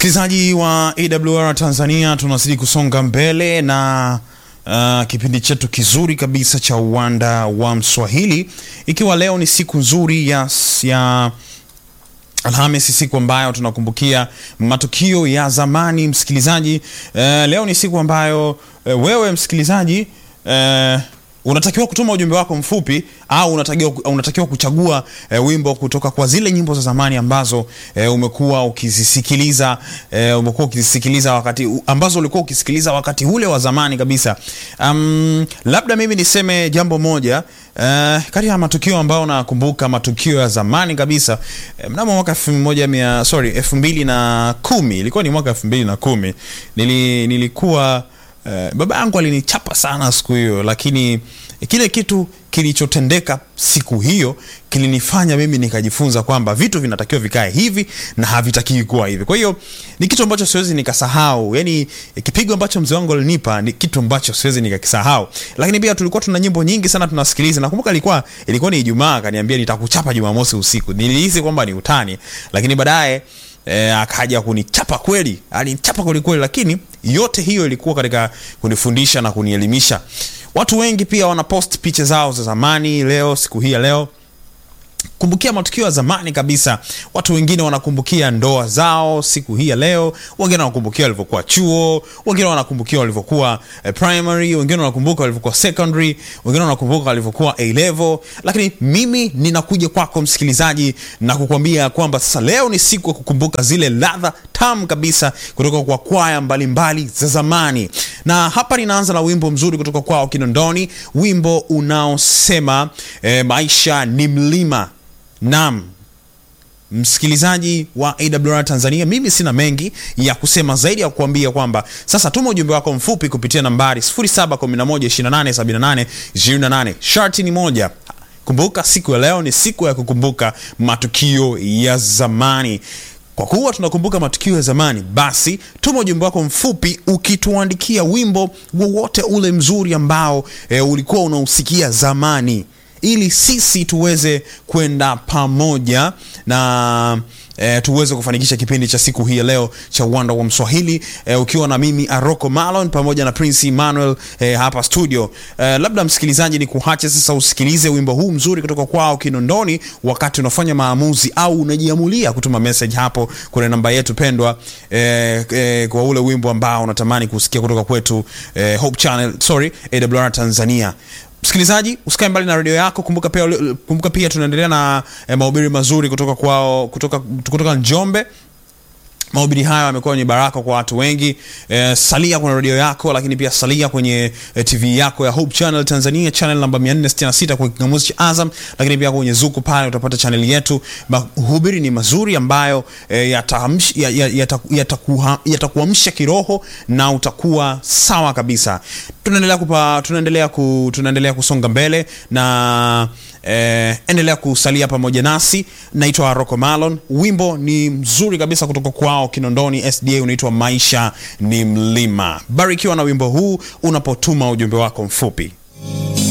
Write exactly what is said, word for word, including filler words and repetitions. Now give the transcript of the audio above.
Msikilizaji wa A W R Tanzania, tunazidi kusonga mbele na uh, kipindi chetu kizuri kabisa cha Uwanda wa Mswahili, ikiwa leo ni siku nzuri ya ya Alhamisi, siku ambayo tunakumbukia matukio ya zamani. Msikilizaji, uh, leo ni siku ambayo uh, wewe msikilizaji uh, unatakiwa kutuma ujumbe wako mfupi, au unatakiwa unatakiwa kuchagua e, wimbo kutoka kwa zile nyimbo za zamani ambazo e, umekuwa ukizisikiliza e, umekuwa ukizisikiliza wakati ambazo ulikuwa ukisikiliza wakati ule wa zamani kabisa. Um, labda mimi niseme jambo moja e, kati ya matukio ambayo nakumbuka, matukio ya zamani kabisa e, mnamo mwaka elfu moja mia sorry elfu mbili na kumi, ilikuwa ni mwaka elfu mbili na kumi, nili, nilikuwa Uh, baba yangu alinichapa sana siku hiyo, lakini kile kitu kilichotendeka siku hiyo kilinifanya mimi nikajifunza kwamba vitu vinatakiwa vikae hivi na havitakiwi kuwa hivi. Kwa hiyo ni kitu ambacho siwezi nikasahau. Yaani kipigo ambacho mzee wangu alinipa ni kitu ambacho siwezi nikakisahau. Lakini pia tulikuwa tuna nyimbo nyingi sana tunasikiliza. Nakumbuka ilikuwa ilikuwa ni Ijumaa, akaniambia nitakuchapa Jumamosi usiku. Nilihisi kwamba ni utani, lakini baadaye E, akaja kunichapa kweli. Alinichapa kweli kweli, lakini yote hiyo ilikuwa katika kunifundisha na kunielimisha. Watu wengi pia wanapost picha zao za zamani leo, siku hii ya leo, kumbukia matukio ya zamani kabisa. Watu wengine wanakumbukia ndoa zao siku hii ya leo, wengine wanakumbukia walivyokuwa chuo, wengine wanakumbukia walivyokuwa eh, primary, wengine wanakumbuka walivyokuwa secondary, wengine wanakumbuka walivyokuwa A level. Lakini mimi ninakuja kwako msikilizaji na kukwambia kwamba sasa leo ni siku ya kukumbuka zile ladha tamu kabisa kutoka kwa kwaya mbalimbali za zamani. Na hapa ninaanza na wimbo mzuri kutoka kwao Kinondoni, wimbo unaosema eh, maisha ni mlima. Naam, msikilizaji wa A W R Tanzania, mimi sina mengi ya kusema zaidi ya kukuambia kwamba sasa tuma ujumbe wako mfupi kupitia nambari sifuri saba kumi na moja ishirini na nane sabini na nane ishirini na nane. Sharti ni moja. Kumbuka siku ya leo ni siku ya kukumbuka matukio ya zamani. Kwa kuwa tunakumbuka matukio ya zamani, basi tuma ujumbe wako mfupi ukituandikia wimbo wowote ule mzuri ambao e, ulikuwa unausikia zamani, ili sisi tuweze kwenda pamoja na e, tuweze kufanikisha kipindi cha siku hii leo cha Uwanda wa Mswahili, e, ukiwa na mimi Aroko Malon pamoja na Prince Emmanuel e, hapa studio. E, labda msikilizaji ni kuhache sasa usikilize wimbo huu mzuri kutoka kwao Kinondoni wakati unafanya maamuzi au unajiamulia kutuma message hapo kwenye namba yetu pendwa, e, e, kwa ule wimbo ambao unatamani kusikia kutoka kwetu, e, Hope Channel, sorry, A W R Tanzania. Msikilizaji, usikae mbali na radio yako. Kumbuka pia kumbuka pia tunaendelea na eh, mahubiri mazuri kutoka kwao kutoka kutoka Njombe. Mahubiri haya yamekuwa ni baraka kwa watu wengi. E, salia kwenye radio yako, lakini pia salia kwenye e, T V yako ya Hope Channel Tanzania, channel namba mia nne sitini na sita kwa kingamuzi cha Azam, lakini pia kwenye Zuku pale utapata channel yetu. Mahubiri ni mazuri ambayo e, yataamsha yatakuamsha yata, yata kiroho na utakuwa sawa kabisa. Tunaendelea kupa tunaendelea ku, tunaendelea kusonga mbele na Eh, endelea kusalia pamoja nasi. Naitwa Aroko Malon. Wimbo ni mzuri kabisa kutoka kwao Kinondoni S D A, unaitwa Maisha ni Mlima. Barikiwa na wimbo huu unapotuma ujumbe wako mfupi.